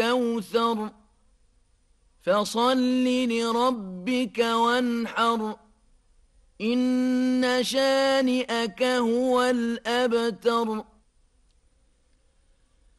الكوثر فصل لربك وانحر إن شانئك هو الأبتر